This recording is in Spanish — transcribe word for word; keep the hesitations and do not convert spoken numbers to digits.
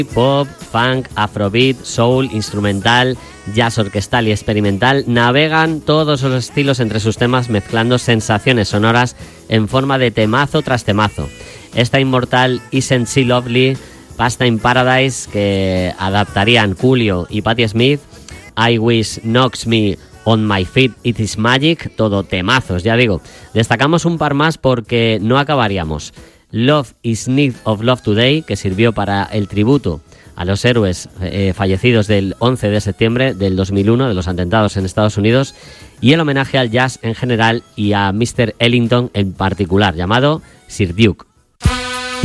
pop, funk, afrobeat, soul, instrumental, jazz orquestal y experimental navegan todos los estilos entre sus temas, mezclando sensaciones sonoras en forma de temazo tras temazo. Esta inmortal Isn't She Lovely, Pasta in Paradise, que adaptarían Coolio y Patti Smith, I Wish Knocks Me On My Feet, It Is Magic, todo temazos, ya digo. Destacamos un par más porque no acabaríamos. Love Is Need of Love Today, que sirvió para el tributo a los héroes eh, fallecidos del once de septiembre del dos mil uno, de los atentados en Estados Unidos, y el homenaje al jazz en general y a mister Ellington en particular, llamado Sir Duke.